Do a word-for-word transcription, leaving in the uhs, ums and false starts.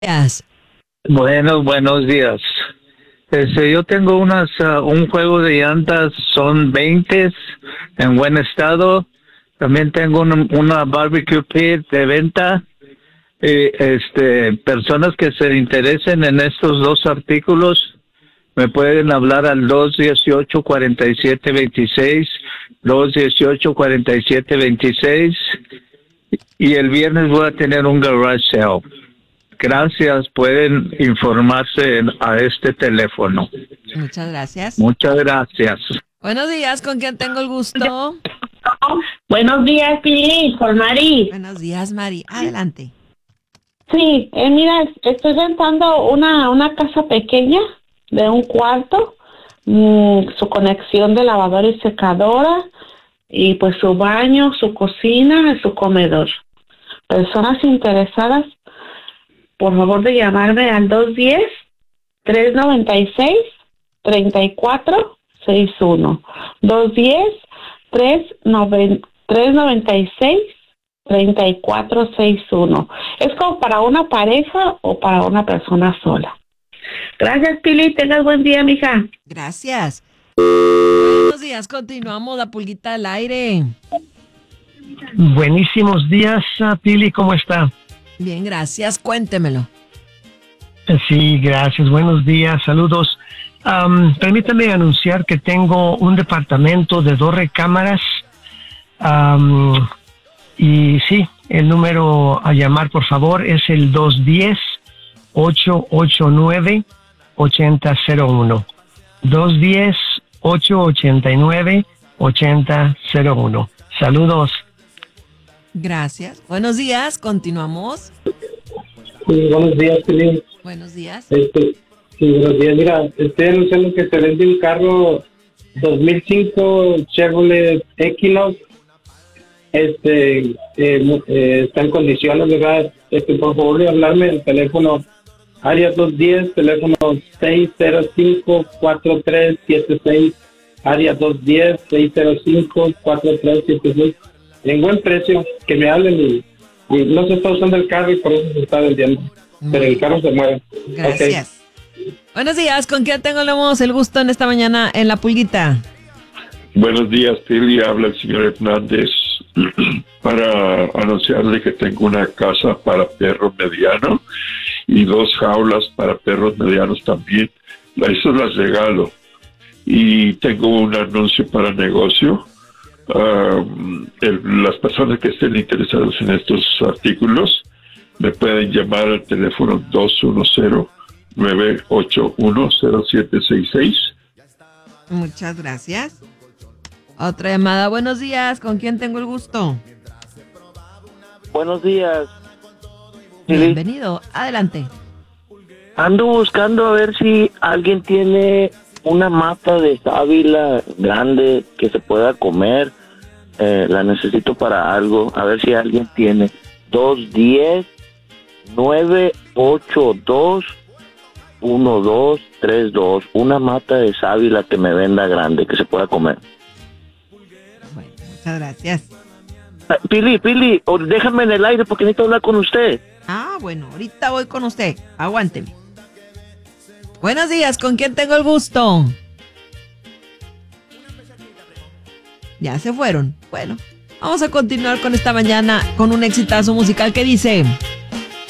días. Buenos, buenos días. Este, yo tengo unas, uh, un juego de llantas, son veinte en buen estado. También tengo una, una barbecue pit de venta. Eh, este, personas que se interesen en estos dos artículos me pueden hablar al dos dieciocho, cuarenta y siete veintiséis, dos dieciocho, cuarenta y siete veintiséis, y el viernes voy a tener un garage sale. Gracias, pueden informarse en- a este teléfono. Muchas gracias. Muchas gracias. Buenos días, ¿con quién tengo el gusto? Buenos días, Pili, con Mari. Buenos días, Mari. Adelante. Sí, eh, mira, estoy rentando una, una casa pequeña de un cuarto, mm, su conexión de lavadora y secadora, y pues su baño, su cocina y su comedor. Personas interesadas, por favor de llamarme al dos uno cero, tres nueve seis, tres cuatro seis uno. dos uno cero, tres nueve seis, tres cuatro seis uno. ¿Es como para una pareja o para una persona sola? Gracias, Pili. Tengas buen día, mija. Gracias. Buenos días, continuamos la pulguita al aire. Buenísimos días, ah, Pili, ¿cómo está? Bien, gracias, cuéntemelo. Eh, Sí, gracias, buenos días, saludos. Am, permítame anunciar que tengo un departamento de dos recámaras. Am, y sí, el número a llamar, por favor, es el dos uno cero, ocho ocho nueve, ocho cero cero uno. dos uno cero, ocho ocho nueve, ocho cero cero uno. Saludos. Gracias. Buenos días, continuamos. Sí, buenos días, Pili. Buenos días. Este, sí, buenos días. Mira, estoy anunciando que se vende un carro dos mil cinco Chevrolet Equinox. Este, eh, mu- eh, está en condiciones, ¿verdad? Este, por favor, de hablarme el teléfono área dos uno cero, teléfono seis cero cinco, cuatro tres siete seis, área dos uno cero, seis cero cinco, cuatro tres siete seis. En buen precio, que me hablen y, y no se está usando el carro y por eso se está vendiendo. Pero el carro se mueve. Gracias. Buenos días, ¿con quién tengo el gusto en esta mañana en la pulguita? Buenos días, Pili. Habla el señor Hernández para anunciarle que tengo una casa para perro mediano y dos jaulas para perros medianos también. Eso las regalo. Y tengo un anuncio para negocio. Um, el- las personas que estén interesadas en estos artículos me pueden llamar al teléfono dos uno cero, nueve ocho uno, cero siete seis seis. Muchas gracias. Otra llamada. Buenos días, ¿con quién tengo el gusto? Buenos días. Pili. Bienvenido, adelante. Ando buscando a ver si alguien tiene una mata de sábila grande que se pueda comer. Eh, la necesito para algo. A ver si alguien tiene. dos uno cero, nueve ocho dos, uno dos tres dos. Una mata de sábila que me venda grande, que se pueda comer. Bueno, muchas gracias. Ah, Pili, Pili, o déjame en el aire porque necesito hablar con usted. Ah, bueno, ahorita voy con usted. Aguánteme. Buenos días, ¿con quién tengo el gusto? Ya se fueron. Bueno, vamos a continuar con esta mañana con un exitazo musical que dice...